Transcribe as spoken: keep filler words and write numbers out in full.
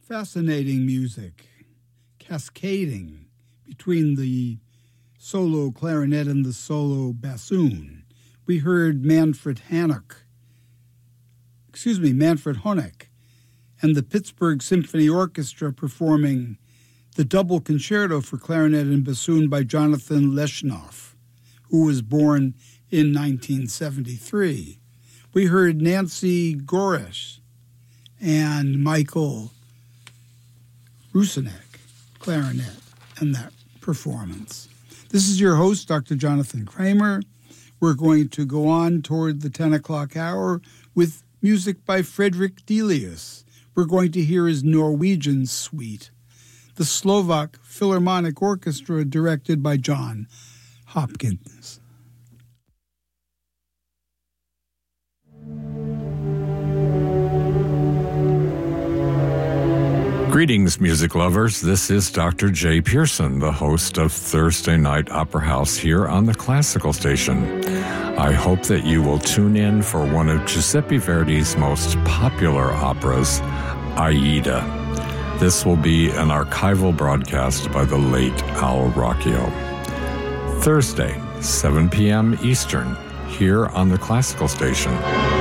Fascinating music, cascading between the solo clarinet and the solo bassoon. We heard Manfred Honeck, excuse me, Manfred Honeck, and the Pittsburgh Symphony Orchestra performing the double concerto for clarinet and bassoon by Jonathan Leshnoff, who was born in nineteen seventy-three. We heard Nancy Goresh and Michael Rusinek, clarinet, and that performance. This is your host, Doctor Jonathan Kramer. We're going to go on toward the ten o'clock hour with music by Frederick Delius. We're going to hear his Norwegian suite, the Slovak Philharmonic Orchestra, directed by John Hopkins. Greetings, music lovers. This is Doctor Jay Pearson, the host of Thursday Night Opera House here on the Classical Station. I hope that you will tune in for one of Giuseppe Verdi's most popular operas, Aida. This will be an archival broadcast by the late Al Rocchio. Thursday, seven p.m. Eastern, here on the Classical Station.